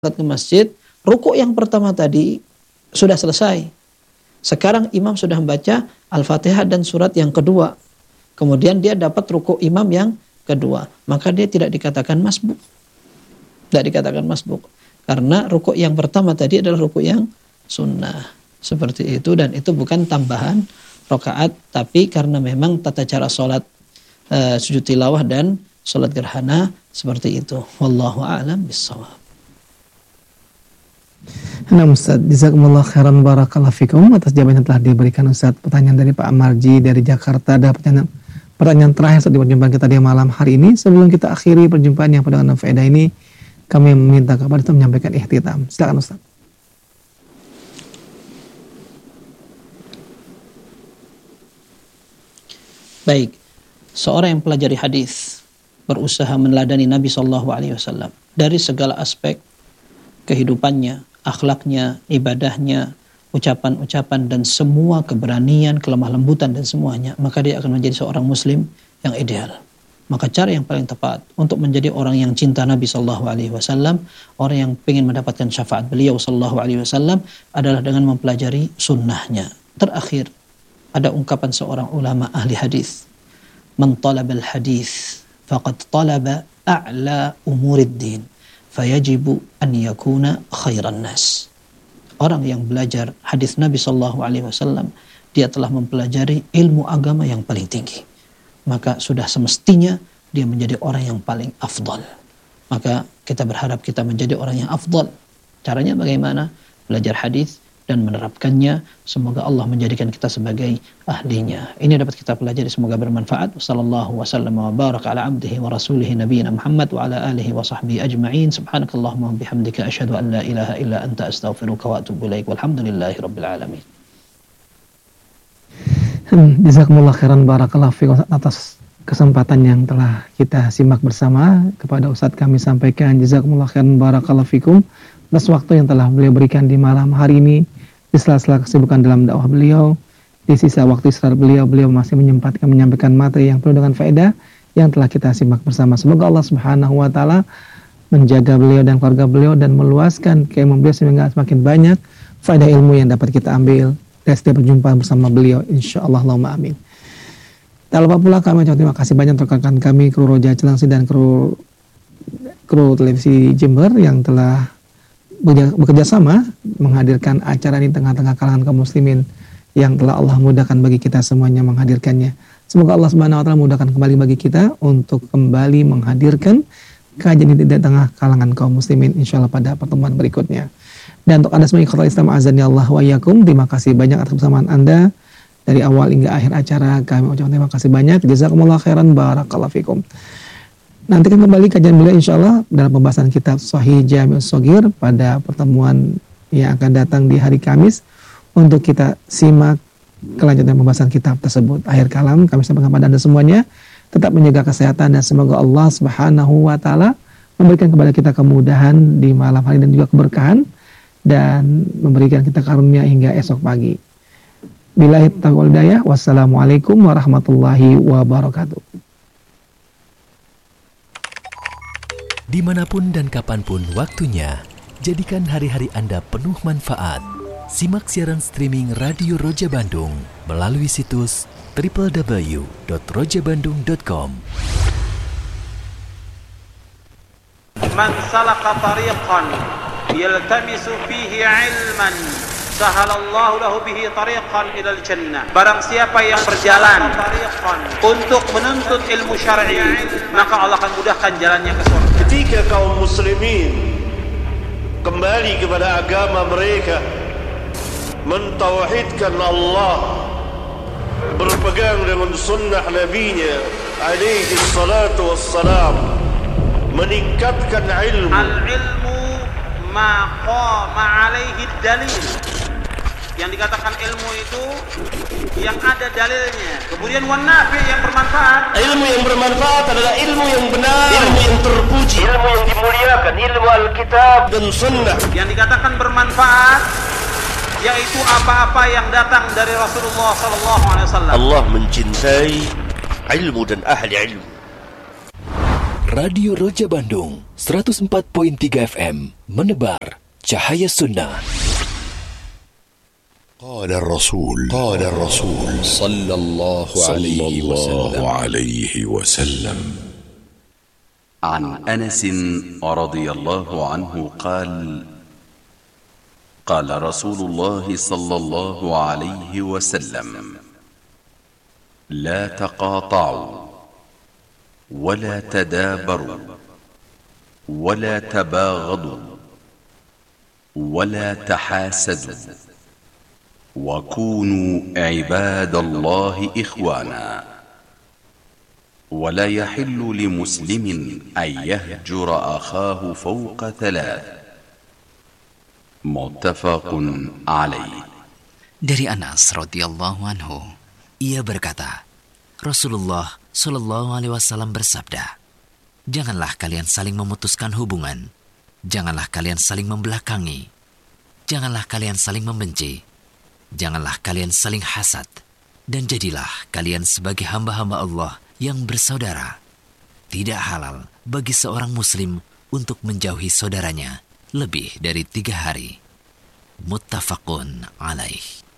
ke masjid, rukuk yang pertama tadi sudah selesai. Sekarang imam sudah membaca Al-Fatihah dan surat yang kedua. Kemudian dia dapat rukuk imam yang kedua. Maka dia tidak dikatakan masbuk. Tidak dikatakan masbuk. Karena rukuk yang pertama tadi adalah rukuk yang sunnah. Seperti itu, dan itu bukan tambahan rakaat, tapi karena memang tata cara sholat sujud tilawah dan sholat gerhana seperti itu. Wallahu a'lam bishawab. Nah Ustaz, jazakumullah khairan barakallahu fikum atas jawaban yang telah diberikan Ustaz. Pertanyaan dari Pak Amarji dari Jakarta. Ada pertanyaan terakhir saat di perjumpaan kita di malam hari ini. Sebelum kita akhiri perjumpaan yang penuh faedah ini, kami meminta kepada Ustaz menyampaikan ikhtitam. Silakan Ustaz. Baik, seorang yang pelajari hadis berusaha meneladani Nabi SAW dari segala aspek kehidupannya, akhlaknya, ibadahnya, ucapan-ucapan dan semua keberanian, kelemah lembutan dan semuanya, maka dia akan menjadi seorang muslim yang ideal. Maka cara yang paling tepat untuk menjadi orang yang cinta Nabi SAW, orang yang ingin mendapatkan syafaat beliau SAW adalah dengan mempelajari sunnahnya. Terakhir, ada ungkapan seorang ulama ahli hadis, "Man talabal hadis faqad talaba a'la umuriddin, fayajibu an yakuna khairan nas." Orang yang belajar hadis Nabi SAW, dia telah mempelajari ilmu agama yang paling tinggi. Maka sudah semestinya dia menjadi orang yang paling afdal. Maka kita berharap kita menjadi orang yang afdal. Caranya bagaimana? Belajar hadis dan menerapkannya. Semoga Allah menjadikan kita sebagai ahlinya. Ini dapat kita pelajari, semoga bermanfaat. Sallallahu wasallam wa baraka ala abdihi wa rasulihi nabiyina Muhammad wa ala alihi wa sahbihi ajma'in. Subhanakallahumma wa bihamdika asyhadu an la ilaha illa anta astaghfiruka wa atubu ilaik. Walhamdulillahi rabbil alamin. Jazakumullah khairan barakallahu fikum atas kesempatan yang telah kita simak bersama. Kepada Ustadz kami sampaikan jazakumullah khairan barakallahu fikum atas waktu yang telah beliau berikan di malam hari ini, di sela-sela kesibukan dalam dakwah beliau, di sisa waktu istirahat beliau masih menyempatkan menyampaikan materi yang penuh dengan faedah yang telah kita simak bersama. Semoga Allah Subhanahu wa taala menjaga beliau dan keluarga beliau dan meluaskan keilmuan beliau sehingga semakin banyak faedah ilmu yang dapat kita ambil dari setiap perjumpaan bersama beliau, insyaallah. Allahumma amin. Tak lupa pula kami ucapkan terima kasih banyak rekan-rekan kami, kru Roja Cilangsi dan kru televisi Jember yang telah bekerja sama menghadirkan acara ini tengah-tengah kalangan kaum muslimin yang telah Allah mudahkan bagi kita semuanya menghadirkannya. Semoga Allah Subhanahu wa taala mudahkan kembali bagi kita untuk kembali menghadirkan kajian ini di tengah kalangan kaum muslimin insyaallah pada pertemuan berikutnya. Dan untuk Anda semua ikhwatal Islam azani Allah wa iyyakum, terima kasih banyak atas kebersamaan Anda dari awal hingga akhir acara. Kami ucapkan terima kasih banyak. Jazakumullah khairan barakallahu fikum. Nantikan kembali kajian beliau insyaallah dalam pembahasan kitab Sahih Jami'us Shaghir pada pertemuan yang akan datang di hari Kamis untuk kita simak kelanjutan pembahasan kitab tersebut. Akhir kalam kami sampaikan kepada Anda semuanya, tetap menjaga kesehatan dan semoga Allah Subhanahu wa taala memberikan kepada kita kemudahan di malam hari dan juga keberkahan dan memberikan kita karunia hingga esok pagi. Billahi taufiq wal hidayah. Wassalamualaikum warahmatullahi wabarakatuh. Dimanapun dan kapanpun waktunya, jadikan hari-hari Anda penuh manfaat. Simak siaran streaming Radio Roja Bandung melalui situs www.rojabandung.com. Man salaka tariqan yaltamisu fihi ilman sahalallahu lahu bihi tariqan ilal jannah. Barang siapa yang berjalan untuk menuntut ilmu syar'i, maka Allah akan mudahkan jalannya ke surga. Ketika kaum muslimin kembali kepada agama mereka, mentauhidkan Allah, berpegang dengan sunnah nabinya alaihi salatu wassalam, meningkatkan ilmu. Al-ilmu ma qama alaihi dalil. Yang dikatakan ilmu itu yang ada dalilnya. Kemudian wanafi yang bermanfaat. Ilmu yang bermanfaat adalah ilmu yang benar, ilmu yang terpuji, ilmu yang dimuliakan, ilmu Alkitab dan Sunnah. Yang dikatakan bermanfaat yaitu apa-apa yang datang dari Rasulullah SAW. Allah mencintai ilmu dan ahli ilmu. Radio Roja Bandung, 104.3 FM menebar cahaya sunnah. قال الرسول صلى الله عليه وسلم عن أنس رضي الله عنه قال قال رسول الله صلى الله عليه وسلم لا تقاطعوا ولا تدابروا ولا تباغضوا ولا تحاسدوا وكونوا عباد الله إخوانا ولا يحل لمسلم أن يهجر أخاه فوق 3 متفق عليه. Dari Anas radhiyallahu anhu, ia berkata, Rasulullah Shallallahu alaihi wasallam bersabda, janganlah kalian saling memutuskan hubungan, janganlah kalian saling membelakangi, janganlah kalian saling membenci, janganlah kalian saling hasad, dan jadilah kalian sebagai hamba-hamba Allah yang bersaudara. Tidak halal bagi seorang muslim untuk menjauhi saudaranya lebih dari 3 hari. Muttafaqun alaih.